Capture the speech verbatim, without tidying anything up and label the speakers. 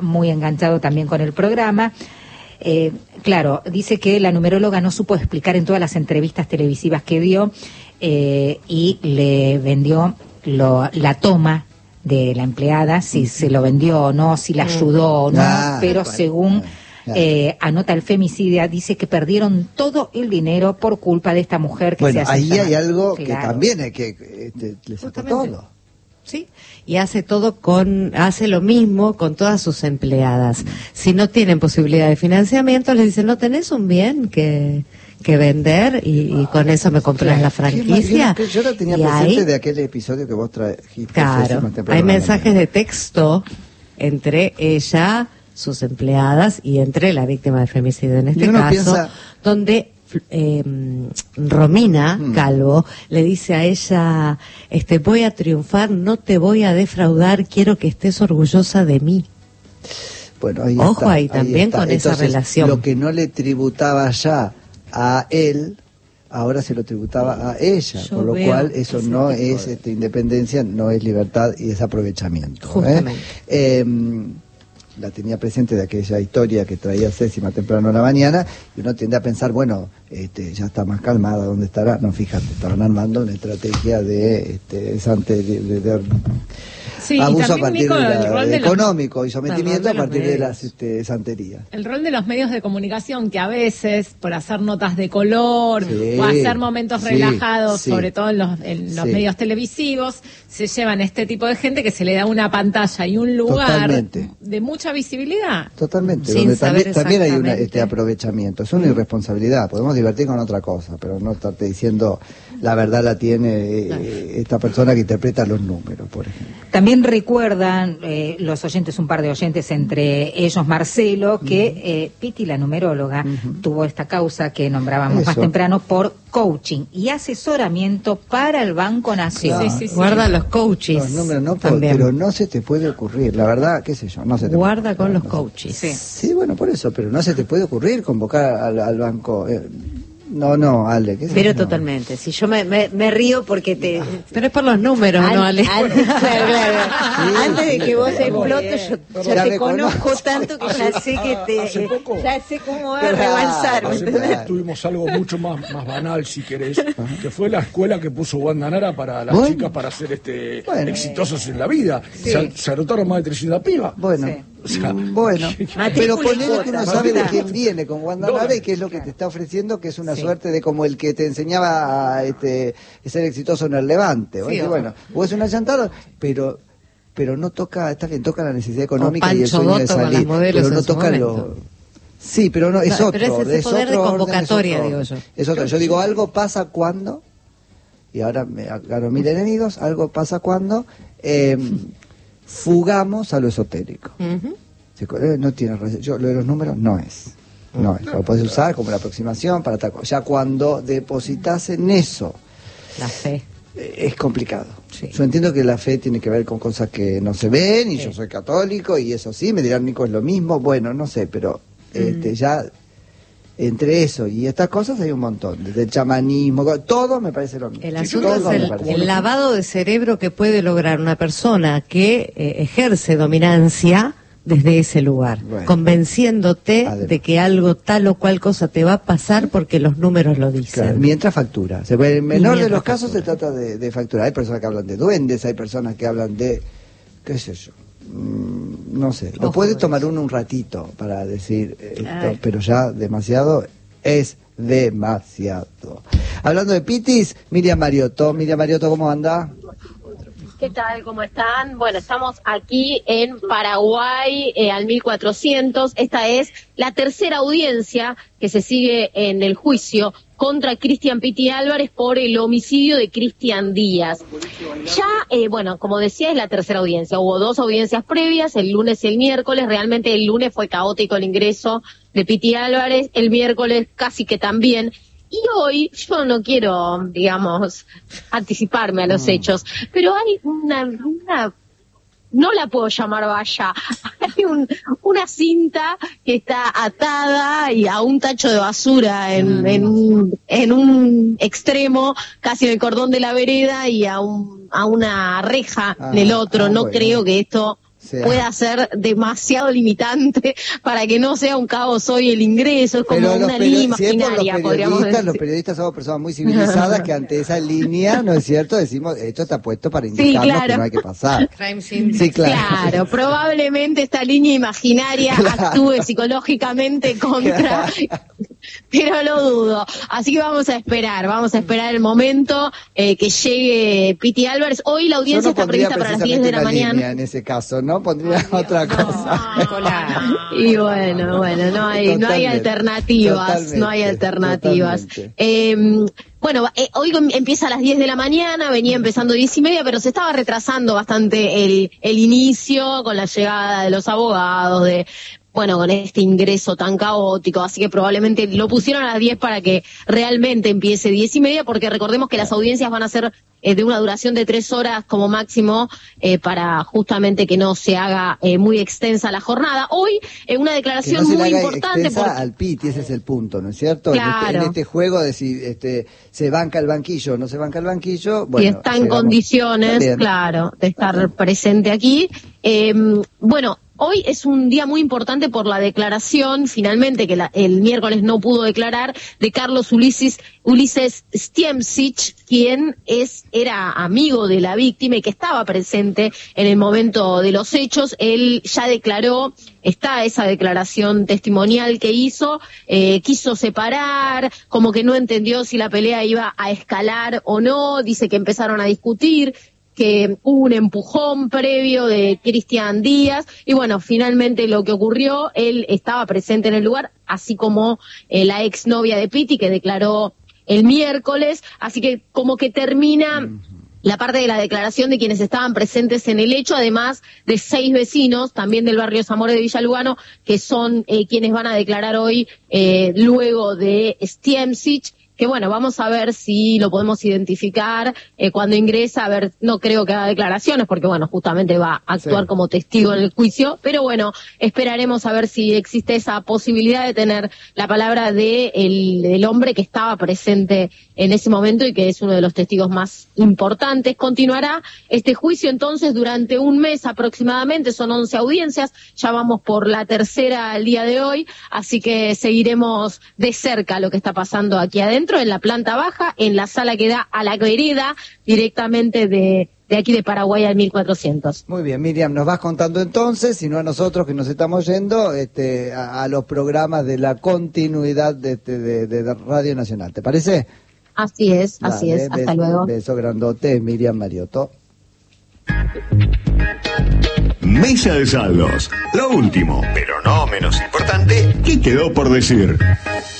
Speaker 1: muy enganchado también con el programa. Eh, claro, dice que la numeróloga no supo explicar en todas las entrevistas televisivas que dio eh, y le vendió lo, la toma de la empleada, si se lo vendió o no, si la ayudó o no,
Speaker 2: Ah,
Speaker 1: pero
Speaker 2: bueno,
Speaker 1: según
Speaker 2: claro.
Speaker 1: eh, anota el femicidia, dice que perdieron todo el dinero por culpa de esta mujer que
Speaker 2: Bueno,
Speaker 1: se hace
Speaker 2: ahí
Speaker 1: llamar.
Speaker 2: hay algo que
Speaker 1: Claro.
Speaker 2: también hay que este, le sacó
Speaker 3: Justamente.
Speaker 2: todo.
Speaker 3: Sí, y hace todo con, hace lo mismo con todas sus empleadas. Si no tienen posibilidad de financiamiento, les dicen, no tenés un bien que, que vender y, y con eso me compras la franquicia.
Speaker 2: Yo, yo la tenía
Speaker 3: Y
Speaker 2: presente
Speaker 3: ahí,
Speaker 2: de aquel episodio que vos trajiste.
Speaker 3: claro,
Speaker 2: más temprano
Speaker 3: hay
Speaker 2: en la
Speaker 3: mensajes
Speaker 2: mañana.
Speaker 3: de texto entre ella, sus empleadas y entre la víctima de femicidio en este
Speaker 2: Y uno
Speaker 3: caso,
Speaker 2: piensa-
Speaker 3: donde eh, Romina
Speaker 2: Mm.
Speaker 3: Calvo le dice a ella, este, voy a triunfar, no te voy a defraudar, quiero que estés orgullosa de mí.
Speaker 2: Bueno, ahí
Speaker 3: Ojo
Speaker 2: está,
Speaker 3: ahí también
Speaker 2: está.
Speaker 3: con esa
Speaker 2: Entonces,
Speaker 3: relación.
Speaker 2: Lo que no le tributaba ya a él, ahora se lo tributaba a ella,
Speaker 3: Yo
Speaker 2: por lo
Speaker 3: veo
Speaker 2: cual eso
Speaker 3: ese
Speaker 2: no
Speaker 3: tipo
Speaker 2: es
Speaker 3: de-
Speaker 2: este, independencia, no es libertad y es aprovechamiento. ¿eh?
Speaker 3: Justamente.
Speaker 2: Eh, la tenía presente de aquella historia que traía Ceci más temprano en la mañana, y uno tiende a pensar, bueno, este, ya está más calmada, ¿dónde estará? No, fíjate, estaban armando una estrategia de, este, sante- de, de- de
Speaker 4: Sí, y
Speaker 2: abuso a
Speaker 4: también,
Speaker 2: partir
Speaker 4: Nico,
Speaker 2: de la-
Speaker 4: el rol
Speaker 2: de
Speaker 4: de los-
Speaker 2: económico y sometimiento
Speaker 3: de
Speaker 2: a
Speaker 3: los
Speaker 2: partir de
Speaker 3: medios.
Speaker 2: las este, santerías.
Speaker 4: El rol de los medios de comunicación, que a veces, por hacer notas de color
Speaker 2: Sí,
Speaker 4: o hacer momentos
Speaker 2: sí,
Speaker 4: relajados,
Speaker 2: sí.
Speaker 4: sobre todo en los, en los
Speaker 2: Sí.
Speaker 4: medios televisivos, se llevan este tipo de gente que se le da una pantalla y un lugar
Speaker 2: Totalmente.
Speaker 4: de mucha visibilidad.
Speaker 2: Totalmente,
Speaker 3: Sin
Speaker 2: donde también,
Speaker 3: saber
Speaker 2: también hay una,
Speaker 3: exactamente.
Speaker 2: este aprovechamiento, es una irresponsabilidad, podemos divertir con otra cosa, pero no estarte diciendo la verdad la tiene eh, esta persona que interpreta los números, por ejemplo.
Speaker 1: También recuerdan eh, los oyentes, un par de oyentes, entre ellos Marcelo, que eh, Piti, la numeróloga, tuvo esta causa que nombrábamos más
Speaker 2: Eso.
Speaker 1: temprano por coaching y asesoramiento para el Banco Nación.
Speaker 4: Sí, sí, sí.
Speaker 3: Guarda los coaches.
Speaker 2: Los números no, puedo-
Speaker 3: también.
Speaker 2: pero no se te puede ocurrir, la verdad, qué sé yo, no se te
Speaker 3: Guarda
Speaker 2: puede-
Speaker 3: con
Speaker 2: no,
Speaker 3: los
Speaker 2: no se-
Speaker 3: coaches.
Speaker 1: Sí.
Speaker 2: Sí, bueno, por eso, pero no se te puede ocurrir convocar al, al banco. eh, no, no, Ale, ¿qué sé
Speaker 5: Pero
Speaker 2: yo?
Speaker 5: totalmente. Si yo me, me, me río porque te...
Speaker 3: Pero es por los números,
Speaker 5: An-
Speaker 3: ¿no, Ale?
Speaker 5: an- claro, claro.
Speaker 2: Sí,
Speaker 5: Antes de que vos
Speaker 2: sí,
Speaker 5: explotes, yo
Speaker 2: Ya
Speaker 5: ya
Speaker 2: me
Speaker 5: te conozco
Speaker 2: conozco.
Speaker 5: tanto que ya sé que te...
Speaker 6: hace poco-
Speaker 5: Ya sé cómo va a
Speaker 2: Claro,
Speaker 5: rebalsar, ¿me
Speaker 6: Hace
Speaker 5: entendés?
Speaker 6: poco tuvimos algo mucho más, más banal, si querés, que fue la escuela que puso Wanda Nara para las
Speaker 2: Bueno.
Speaker 6: chicas para ser este
Speaker 2: Bueno.
Speaker 6: exitosos en la vida. Se, se anotaron más de trescientas pibas.
Speaker 2: Bueno,
Speaker 1: Sí.
Speaker 6: O sea,
Speaker 2: mm, bueno,
Speaker 5: Matrícula
Speaker 2: pero
Speaker 5: y
Speaker 2: ponele que
Speaker 5: cuota,
Speaker 2: uno sabe de
Speaker 5: cuota.
Speaker 2: quién viene con Wanda Nara y qué es lo que te está ofreciendo, que es una suerte de como el que te enseñaba a este, ser exitoso en el Levante. Vos
Speaker 3: Sí,
Speaker 2: decís,
Speaker 3: o-
Speaker 2: bueno, vos es una chantada, pero pero no toca, está bien, toca la necesidad económica y el
Speaker 3: Pancho
Speaker 2: sueño de
Speaker 3: Dotto con las
Speaker 2: salir,
Speaker 3: modelos
Speaker 2: pero no
Speaker 3: en su
Speaker 2: toca
Speaker 3: momento.
Speaker 2: lo... Sí, pero no, es
Speaker 3: No,
Speaker 2: otro.
Speaker 3: pero es ese
Speaker 2: es
Speaker 3: poder de
Speaker 2: otro orden,
Speaker 3: convocatoria,
Speaker 2: es otro
Speaker 3: digo
Speaker 2: orden.
Speaker 3: yo.
Speaker 2: Es otro. Yo digo, algo pasa cuando, y ahora me aclaro mil enemigos, algo pasa cuando eh, fugamos a lo esotérico.
Speaker 3: Ujú.
Speaker 2: Se co- eh, No tiene relación. Yo, lo de los números no es. No es. Lo puedes usar como la aproximación para tal cosa. Ya cuando depositas en eso,
Speaker 3: La fe.
Speaker 2: eh, es complicado.
Speaker 3: Sí.
Speaker 2: Yo entiendo que la fe tiene que ver con cosas que no se ven, y yo soy católico, y eso sí, me dirán, Nico, es lo mismo. Bueno, no sé, pero este, ya entre eso y estas cosas hay un montón. Desde el chamanismo, todo me parece lo mismo.
Speaker 3: El
Speaker 6: Sí,
Speaker 3: asunto
Speaker 6: todo
Speaker 3: es
Speaker 6: me
Speaker 3: el,
Speaker 6: parece.
Speaker 3: el lavado de cerebro que puede lograr una persona que eh, ejerce dominancia desde ese lugar,
Speaker 2: Bueno.
Speaker 3: convenciéndote
Speaker 2: Además.
Speaker 3: de que algo tal o cual cosa te va a pasar porque los números lo dicen.
Speaker 2: Claro, mientras factura. Se puede- en menor de
Speaker 3: mientras
Speaker 2: los casos
Speaker 3: factura.
Speaker 2: se trata de, de facturar. Hay personas que hablan de duendes, hay personas que hablan de, qué sé yo, mm, no sé. Lo
Speaker 3: Ojo
Speaker 2: puede
Speaker 3: con
Speaker 2: tomar
Speaker 3: eso.
Speaker 2: uno un ratito para decir esto,
Speaker 5: Ay.
Speaker 2: pero ya demasiado es demasiado. Hablando de Pitis, Miriam Mariotto. Miriam Mariotto, ¿cómo anda?
Speaker 7: ¿Qué tal? ¿Cómo están? Bueno, estamos aquí en Paraguay eh, al mil cuatrocientos. Esta es la tercera audiencia que se sigue en el juicio contra Cristian Piti Álvarez por el homicidio de Cristian Díaz. Ya, eh, bueno, como decía, es la tercera audiencia. Hubo dos audiencias previas, el lunes y el miércoles. Realmente el lunes fue caótico el ingreso de Piti Álvarez, el miércoles casi que también. Y hoy, yo no quiero, digamos, anticiparme a los hechos, pero hay una, una no la puedo llamar valla, hay un, una cinta que está atada y a un tacho de basura en, en, un, en un extremo, casi en el cordón de la vereda, y a, un, a una reja
Speaker 2: Ah,
Speaker 7: en el otro.
Speaker 2: ah,
Speaker 7: No
Speaker 2: bueno.
Speaker 7: creo que esto
Speaker 2: Sí.
Speaker 7: pueda ser demasiado limitante para que no sea un caos hoy el ingreso, es como
Speaker 2: Pero los
Speaker 7: una
Speaker 2: peri-
Speaker 7: línea
Speaker 2: si es por los
Speaker 7: imaginaria, podríamos
Speaker 2: periodistas,
Speaker 7: decir.
Speaker 2: los periodistas somos personas muy civilizadas que ante esa línea, ¿no es cierto? Decimos, esto está puesto para indicarnos
Speaker 7: claro.
Speaker 2: que no hay que pasar.
Speaker 3: Crime Scene.
Speaker 2: Sí, claro.
Speaker 7: Claro, probablemente esta línea imaginaria
Speaker 2: Claro.
Speaker 7: actúe psicológicamente contra, pero lo dudo. Así que vamos a esperar, vamos a esperar el momento eh, que llegue Piti Álvarez. Hoy la
Speaker 2: Yo
Speaker 7: audiencia
Speaker 2: no
Speaker 7: está
Speaker 2: pondría
Speaker 7: prevista para las diez de la
Speaker 2: precisamente
Speaker 7: mañana.
Speaker 2: línea en ese caso, ¿no? Pondría otra cosa.
Speaker 7: Y bueno, bueno, no hay, no hay
Speaker 2: Totalmente,
Speaker 7: alternativas,
Speaker 2: totalmente,
Speaker 7: no hay alternativas.
Speaker 2: totalmente.
Speaker 7: Eh, bueno, eh, hoy com- empieza a las diez de la mañana, venía empezando diez y media, pero se estaba retrasando bastante el, el inicio con la llegada de los abogados, de bueno, con este ingreso tan caótico, así que probablemente lo pusieron a las diez para que realmente empiece diez y media, porque recordemos que las audiencias van a ser eh, de una duración de tres horas como máximo, eh, para justamente que no se haga eh, muy extensa la jornada. Hoy, eh, una
Speaker 2: Que
Speaker 7: declaración
Speaker 2: no se le
Speaker 7: muy
Speaker 2: haga
Speaker 7: importante.
Speaker 2: extensa
Speaker 7: Porque,
Speaker 2: al Piti, ese es el punto, ¿no es cierto? En, este,
Speaker 7: Claro.
Speaker 2: en este juego de si este, se banca el banquillo o no se banca el banquillo, bueno,
Speaker 7: y está en
Speaker 2: llegamos-
Speaker 7: condiciones,
Speaker 2: También.
Speaker 7: claro, de estar presente aquí. Eh, bueno, hoy es un día muy importante por la declaración, finalmente, que la- el miércoles no pudo declarar, de Carlos Ulises, Ulises Stiemsic, quien es, era amigo de la víctima y que estaba presente en el momento de los hechos. Él ya declaró, está esa declaración testimonial que hizo, eh, quiso separar, como que no entendió si la pelea iba a escalar o no, dice que empezaron a discutir, que hubo un empujón previo de Cristian Díaz, y bueno, finalmente lo que ocurrió, él estaba presente en el lugar, así como eh, la exnovia de Piti, que declaró el miércoles, así que como que termina la parte de la declaración de quienes estaban presentes en el hecho, además de seis vecinos, también del barrio Zamora de Villa Lugano, que son eh, quienes van a declarar hoy eh, luego de Stiemsic, que bueno, vamos a ver si lo podemos identificar eh, cuando ingresa, a ver, no creo que haga declaraciones, porque bueno, justamente va a actuar
Speaker 2: Sí.
Speaker 7: como testigo en el juicio, pero bueno, esperaremos a ver si existe esa posibilidad de tener la palabra de el, del hombre que estaba presente en ese momento y que es uno de los testigos más importantes. Continuará este juicio entonces durante un mes aproximadamente, son once audiencias, ya vamos por la tercera al día de hoy, así que seguiremos de cerca lo que está pasando aquí adentro, en la planta baja, en la sala que da a la vereda directamente de, de aquí de Paraguay al mil cuatrocientos.
Speaker 2: Muy bien, Miriam, nos vas contando entonces, si no a nosotros que nos estamos yendo este, a, a los programas de la continuidad de, de, de, de Radio Nacional. ¿Te parece?
Speaker 7: Así es, así
Speaker 2: Dale,
Speaker 7: es, hasta
Speaker 2: bes-
Speaker 7: luego.
Speaker 2: Beso grandote, Miriam Mariotto.
Speaker 8: Mesa de saldos. Lo último, pero no menos importante, ¿qué quedó por decir?